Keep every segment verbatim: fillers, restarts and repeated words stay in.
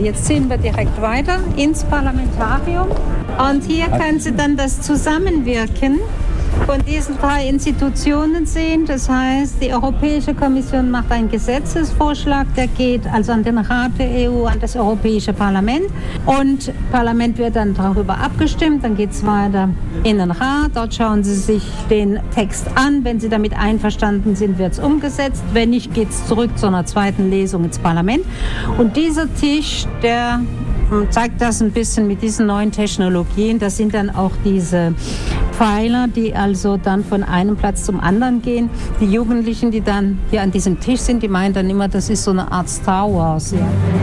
jetzt ziehen wir direkt weiter ins Parlamentarium. Und hier können Sie dann das Zusammenwirken von diesen drei Institutionen sehen. Das heißt, die Europäische Kommission macht einen Gesetzesvorschlag, der geht also an den Rat der E U, an das Europäische Parlament. Und das Parlament wird dann darüber abgestimmt, dann geht es weiter in den Rat. Dort schauen Sie sich den Text an. Wenn Sie damit einverstanden sind, wird es umgesetzt. Wenn nicht, geht es zurück zu einer zweiten Lesung ins Parlament. Und dieser Tisch, der zeigt das ein bisschen mit diesen neuen Technologien. Das sind dann auch diese Pfeiler, die also dann von einem Platz zum anderen gehen. Die Jugendlichen, die dann hier an diesem Tisch sind, die meinen dann immer, das ist so eine Art Star Wars. Ja.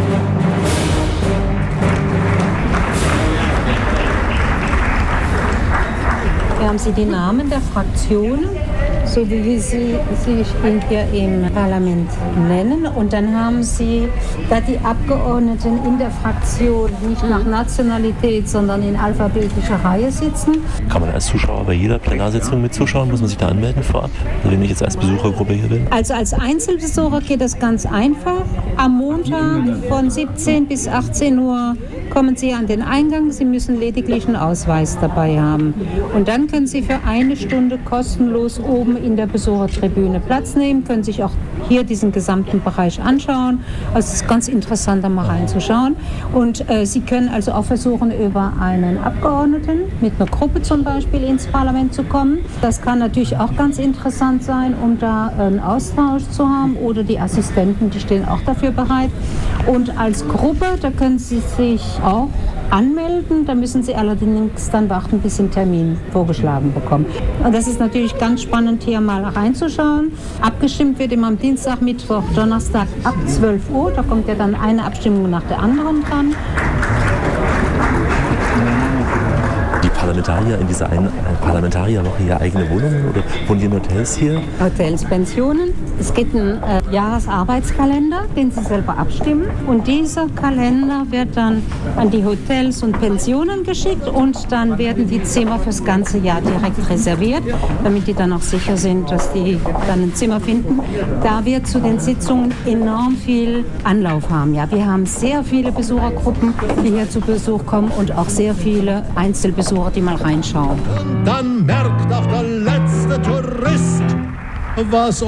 Hier haben Sie die Namen der Fraktionen, so wie Sie sich hier im Parlament nennen. Und dann haben Sie da die Abgeordneten in der Fraktion nicht nach Nationalität, sondern in alphabetischer Reihe sitzen. Kann man als Zuschauer bei jeder Plenarsitzung mit zuschauen? Muss man sich da anmelden vorab, wenn ich jetzt als Besuchergruppe hier bin? Also als Einzelbesucher geht das ganz einfach. Am Montag von siebzehn bis achtzehn Uhr kommen Sie an den Eingang. Sie müssen lediglich einen Ausweis dabei haben. Und dann können Sie für eine Stunde kostenlos oben in der Besuchertribüne Platz nehmen, können sich auch hier diesen gesamten Bereich anschauen. Also es ist ganz interessant, da mal reinzuschauen. Und äh, Sie können also auch versuchen, über einen Abgeordneten mit einer Gruppe zum Beispiel ins Parlament zu kommen. Das kann natürlich auch ganz interessant sein, um da einen Austausch zu haben. Oder die Assistenten, die stehen auch dafür bereit. Und als Gruppe, da können Sie sich auch anmelden. Da müssen Sie allerdings dann warten, bis Sie einen Termin vorgeschlagen bekommen. Und das ist natürlich ganz spannend, hier mal reinzuschauen. Abgestimmt wird immer am Dienstag, Mittwoch, Donnerstag ab zwölf Uhr. Da kommt ja dann eine Abstimmung nach der anderen dran. Die Parlamentarier in dieser einen Parlamentarierwoche hier eigene Wohnungen oder wohnen die in Hotels hier? Hotels, Pensionen. Es gibt einen äh, Jahresarbeitskalender, den Sie selber abstimmen. Und dieser Kalender wird dann an die Hotels und Pensionen geschickt und dann werden die Zimmer fürs ganze Jahr direkt reserviert, damit die dann auch sicher sind, dass die dann ein Zimmer finden. Da wir zu den Sitzungen enorm viel Anlauf haben. Ja, wir haben sehr viele Besuchergruppen, die hier zu Besuch kommen und auch sehr viele Einzelbesucher, die mal reinschauen. Und dann merkt auch der letzte Tourist, was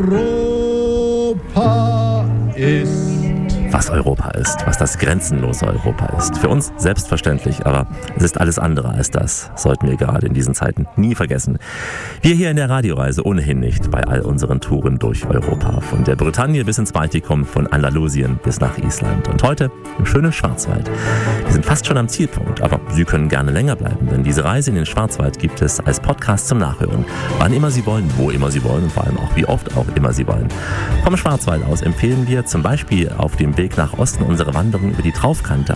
Europa ist. Was Europa ist, was das grenzenlose Europa ist. Für uns selbstverständlich, aber es ist alles andere als das. Sollten wir gerade in diesen Zeiten nie vergessen. Wir hier in der Radioreise ohnehin nicht bei all unseren Touren durch Europa. Von der Bretagne bis ins Baltikum, von Andalusien bis nach Island. Und heute im schönen Schwarzwald. Wir sind fast schon am Zielpunkt, aber Sie können gerne länger bleiben, denn diese Reise in den Schwarzwald gibt es als Podcast zum Nachhören. Wann immer Sie wollen, wo immer Sie wollen und vor allem auch wie oft auch immer Sie wollen. Vom Schwarzwald aus empfehlen wir zum Beispiel auf dem Weg nach Osten unsere Wanderung über die Traufkante